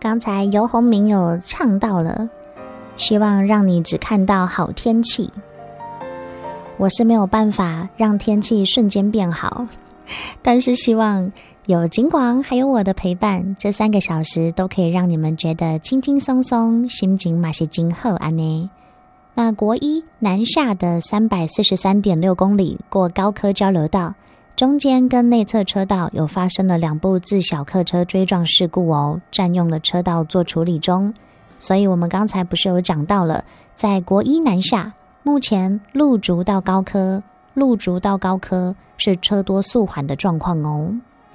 刚才游鸿明有唱到了，希望让你只看到好天气。我是没有办法让天气瞬间变好，但是希望有金广还有我的陪伴，这3个小时都可以让你们觉得轻轻松松，心情嘛是真好安呢。那国一南下的343.6公里过高科交流道，中间跟内侧车道有发生了2部自小客车追撞事故哦，占用了车道做处理中。所以我们刚才不是有讲到了，在国一南下，目前路竹到高科是车多速缓的状况哦。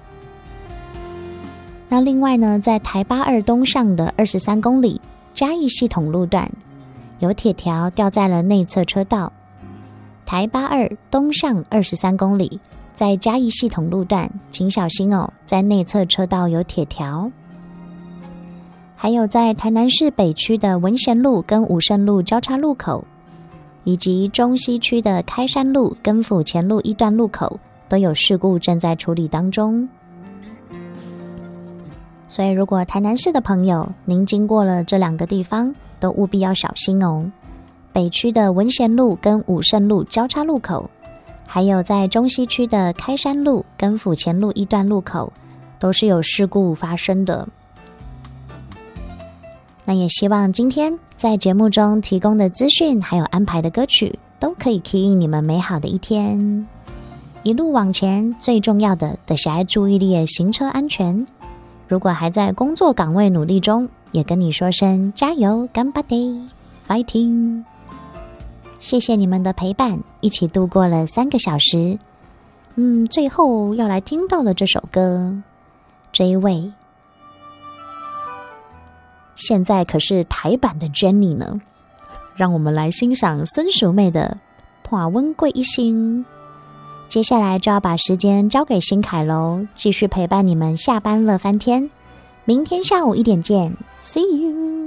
那另外呢，在台8-2东上的23公里嘉义系统路段，有铁条掉在了内侧车道。台8-2东上23公里，在嘉义系统路段，请小心哦，在内侧车道有铁条。还有在台南市北区的文贤路跟武圣路交叉路口，以及中西区的开山路跟府前路一段路口，都有事故正在处理当中。所以如果台南市的朋友您经过了这2个地方，都务必要小心哦。北区的文贤路跟武圣路交叉路口，还有在中西区的开山路跟府前路一段路口，都是有事故发生的。那也希望今天在节目中提供的资讯还有安排的歌曲，都可以吸引你们美好的一天。一路往前，最重要的是要注意力的行车安全。如果还在工作岗位努力中，也跟你说声加油，干巴爹 ，fighting！ 谢谢你们的陪伴，一起度过了3个小时。最后要来听到的这首歌，这一位现在可是台版的 Jenny 呢，让我们来欣赏孙淑妹的《破温贵一心》。接下来就要把时间交给新凯喽，继续陪伴你们下班乐翻天。明天下午1点见 ，See you。